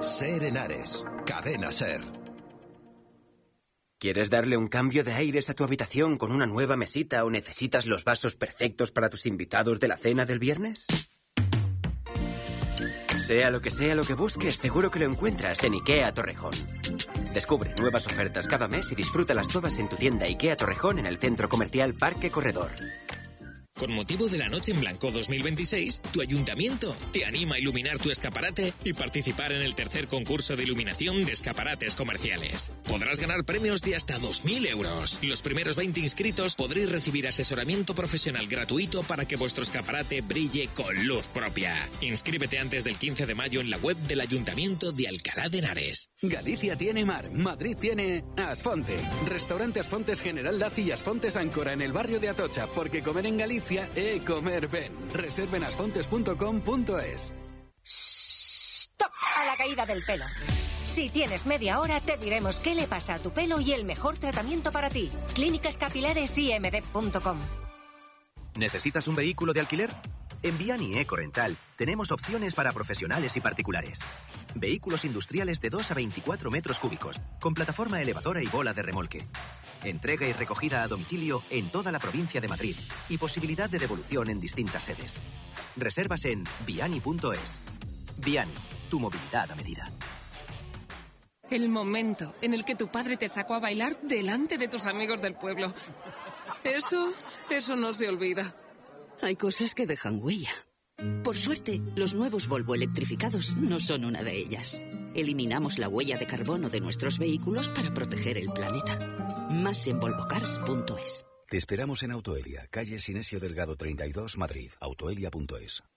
Ser Henares, Cadena Ser. ¿Quieres darle un cambio de aires a tu habitación con una nueva mesita o necesitas los vasos perfectos para tus invitados de la cena del viernes? Sea lo que busques, seguro que lo encuentras en IKEA Torrejón. Descubre nuevas ofertas cada mes y disfrútalas todas en tu tienda IKEA Torrejón en el Centro Comercial Parque Corredor. Con motivo de la Noche en Blanco 2026, tu ayuntamiento te anima a iluminar tu escaparate y participar en el tercer concurso de iluminación de escaparates comerciales. Podrás ganar premios de hasta 2.000 euros. Los primeros 20 inscritos podréis recibir asesoramiento profesional gratuito para que vuestro escaparate brille con luz propia. Inscríbete antes del 15 de mayo en la web del Ayuntamiento de Alcalá de Henares. Galicia tiene mar, Madrid tiene Asfontes. Restaurante Asfontes General Laci y Asfontes Áncora en el barrio de Atocha, porque comer en Galicia comer ben. Reserven asfontes.com.es. ¡Stop! A la caída del pelo. Si tienes media hora, te diremos qué le pasa a tu pelo y el mejor tratamiento para ti. Clínicas Capilares IMD.com. ¿Necesitas un vehículo de alquiler? En Viani Ecorental tenemos opciones para profesionales y particulares. Vehículos industriales de 2 a 24 metros cúbicos, con plataforma elevadora y bola de remolque. Entrega y recogida a domicilio en toda la provincia de Madrid y posibilidad de devolución en distintas sedes. Reservas en viani.es. Viani, tu movilidad a medida. El momento en el que tu padre te sacó a bailar delante de tus amigos del pueblo. Eso no se olvida. Hay cosas que dejan huella. Por suerte, los nuevos Volvo electrificados no son una de ellas. Eliminamos la huella de carbono de nuestros vehículos para proteger el planeta. Más en volvocars.es. Te esperamos en Autoelia, calle Sinesio Delgado 32, Madrid. Autoelia.es.